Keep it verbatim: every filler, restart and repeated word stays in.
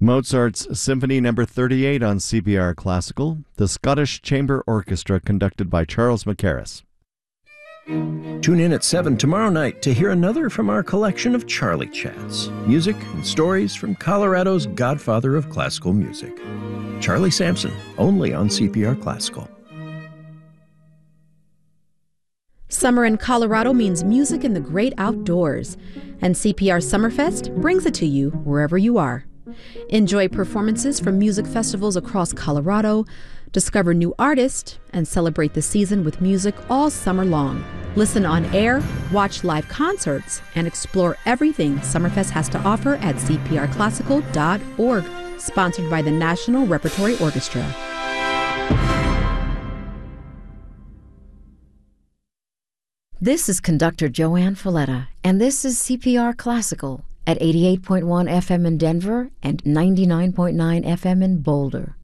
Mozart's Symphony Number thirty-eight on C P R Classical, the Scottish Chamber Orchestra conducted by Charles Mackerras. Tune in at seven tomorrow night to hear another from our collection of Charlie Chats, music and stories from Colorado's godfather of classical music, Charlie Sampson, only on C P R Classical. Summer in Colorado means music in the great outdoors, and C P R Summerfest brings it to you wherever you are. Enjoy performances from music festivals across Colorado, discover new artists, and celebrate the season with music all summer long. Listen on air, watch live concerts, and explore everything Summerfest has to offer at c p r classical dot org, sponsored by the National Repertory Orchestra. This is conductor Joanne Folletta, and this is C P R Classical at eighty-eight point one F M in Denver and ninety-nine point nine F M in Boulder.